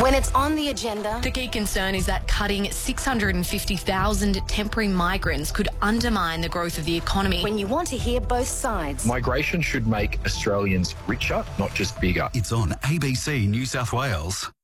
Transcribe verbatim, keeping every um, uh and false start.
When it's on the agenda, The key concern is that cutting six hundred fifty thousand temporary migrants could undermine the growth of the economy. when you want to hear both sides. Migration should make Australians richer, not just bigger. It's on A B C New South Wales.